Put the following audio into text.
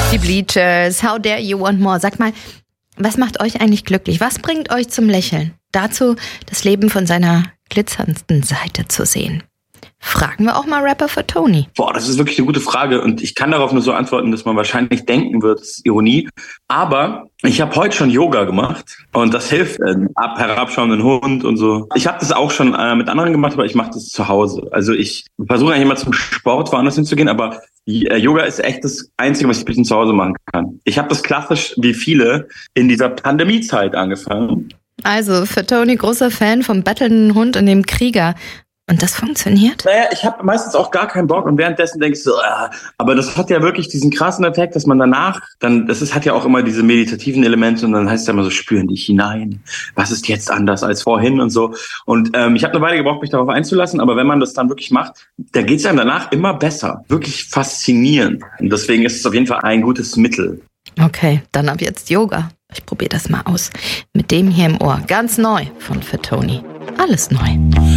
Die Bleachers, How Dare You und more. Sag mal, was macht euch eigentlich glücklich? Was bringt euch zum Lächeln? Dazu, das Leben von seiner glitzerndsten Seite zu sehen. Fragen wir auch mal Rapper Fatoni. Boah, das ist wirklich eine gute Frage und ich kann darauf nur so antworten, dass man wahrscheinlich denken wird, das ist Ironie. Aber ich habe heute schon Yoga gemacht und das hilft, herabschauenden Hund und so. Ich habe das auch schon mit anderen gemacht, aber ich mache das zu Hause. Also ich versuche eigentlich immer zum Sport woanders hinzugehen, aber Yoga ist echt das Einzige, was ich ein bisschen zu Hause machen kann. Ich habe das klassisch wie viele in dieser Pandemiezeit angefangen. Also Fatoni, großer Fan vom bettelnden Hund und dem Krieger. Und das funktioniert? Naja, ich habe meistens auch gar keinen Bock und währenddessen denkst du, aber das hat ja wirklich diesen krassen Effekt, dass man danach, hat ja auch immer diese meditativen Elemente und dann heißt es ja immer so, spüren dich hinein, was ist jetzt anders als vorhin und so. Und ich habe eine Weile gebraucht, mich darauf einzulassen, aber wenn man das dann wirklich macht, da geht es einem danach immer besser. Wirklich faszinierend. Und deswegen ist es auf jeden Fall ein gutes Mittel. Okay, dann ab jetzt Yoga. Ich probiere das mal aus. Mit dem hier im Ohr. Ganz neu von Fatoni. Alles neu.